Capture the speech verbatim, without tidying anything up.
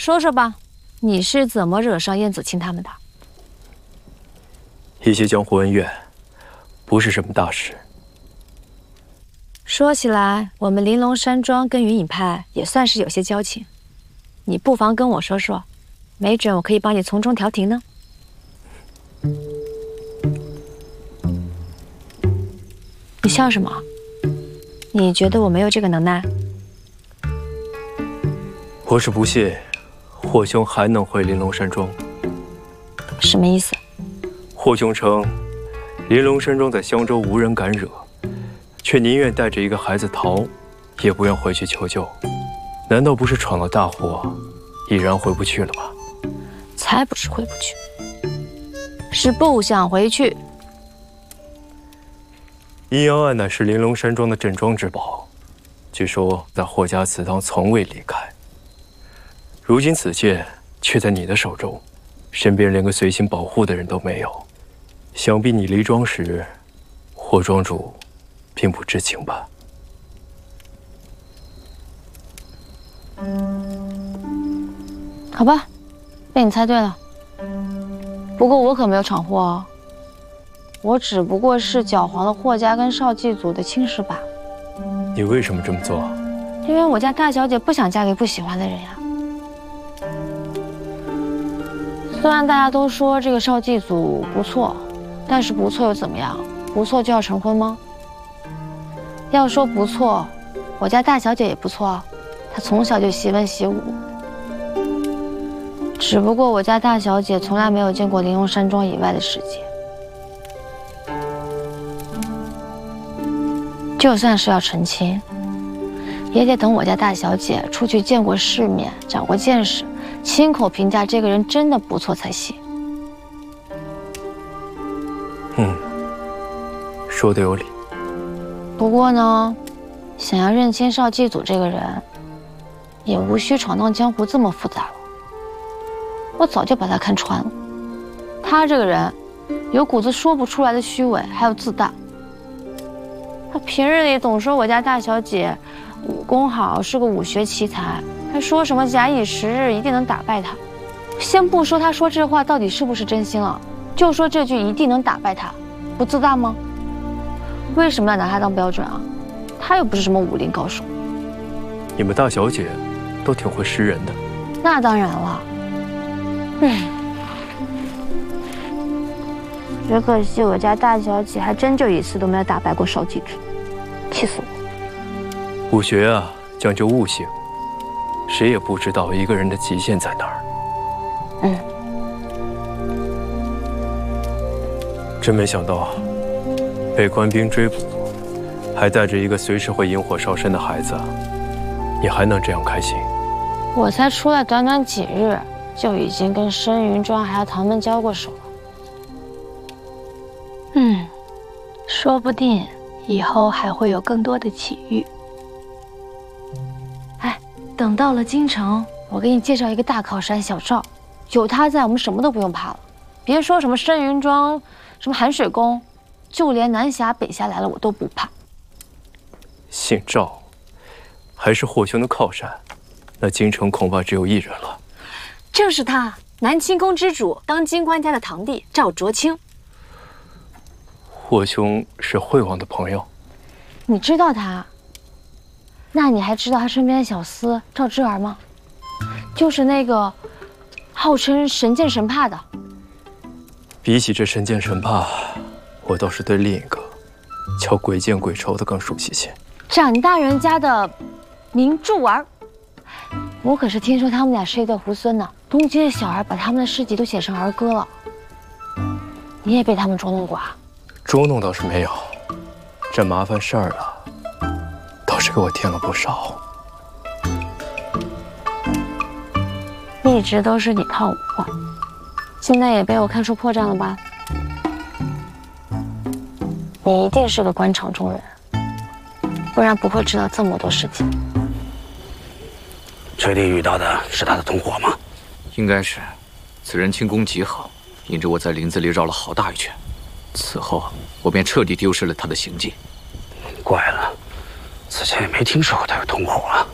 说说吧，你是怎么惹上燕子清他们的？ 一些江湖恩怨，不是什么大事。 说起来，我们玲珑山庄跟云影派也算是有些交情，你不妨跟我说说，没准我可以帮你从中调停呢。你笑什么？你觉得我没有这个能耐？ 我是不信，霍兄还能回玲珑山庄。 什么意思？ 霍兄称，玲珑山庄在襄州无人敢惹，却宁愿带着一个孩子逃，也不愿回去求救。难道不是闯了大祸，已然回不去了吗？ 才不是回不去，是不想回去。 阴阳案乃是玲珑山庄的镇庄之宝，据说在霍家祠堂从未离开。如今此剑却在你的手中，身边连个随行保护的人都没有，想必你离庄时，霍庄主并不知情吧？ 好吧，被你猜对了。不过我可没有闯祸哦，我只不过是搅黄了霍家跟少祭祖的亲事罢了。 你为什么这么做？ 因为我家大小姐不想嫁给不喜欢的人呀。虽然大家都说这个少祭祖不错，但是不错又怎么样？不错就要成婚吗？要说不错，我家大小姐也不错，她从小就习文习武。只不过我家大小姐从来没有见过玲珑山庄以外的世界。就算是要成亲，也得等我家大小姐出去见过世面，长过见识，亲口评价这个人真的不错才行。 嗯，说的有理。 不过呢，想要认清少祭祖这个人，也无需闯荡江湖这么复杂了。我早就把他看穿了，他这个人有股子说不出来的虚伪，还有自大。他平日里总说我家大小姐武功好，是个武学奇才，还说什么假以时日一定能打败他。先不说他说这话到底是不是真心了，就说这句一定能打败他，不自大吗？为什么要拿他当标准啊？他又不是什么武林高手。 你们大小姐都挺会识人的。 那当然了。嗯，只可惜我家大小姐还真就一次都没有打败过少祭祖，气死我！ 武学啊，讲究悟性，谁也不知道一个人的极限在哪儿。 嗯， 真没想到，被官兵追捕，还带着一个随时会引火烧身的孩子，你还能这样开心？ 我才出来短短几日，就已经跟申云庄还有唐门交过手了。 嗯，说不定以后还会有更多的奇遇。 哎，等到了京城，我给你介绍一个大靠山小赵，有他在，我们什么都不用怕了。别说什么申云庄，什么寒水宫，就连南侠北侠来了，我都不怕。 姓赵，还是霍兄的靠山，那京城恐怕只有一人了。 正是他，南清宫之主，当今官家的堂弟赵卓清。 霍兄是惠王的朋友， 你知道他？那你还知道他身边的小厮赵之儿吗？就是那个号称神剑神怕的。 比起这神剑神怕，我倒是对另一个叫鬼见鬼愁的更熟悉些。 展大人家的明柱儿，我可是听说他们俩是一对猢狲呢。东京的小儿把他们的事迹都写成儿歌了。你也被他们捉弄过啊？ 捉弄倒是没有，这麻烦事儿啊，倒是给我添了不少。 一直都是你套我话，现在也被我看出破绽了吧？你一定是个官场中人，不然不会知道这么多事情。 确定遇到的是他的同伙吗？ 应该是，此人轻功极好，引着我在林子里绕了好大一圈。此后，我便彻底丢失了他的行迹。 怪了，此前也没听说过他有同伙啊。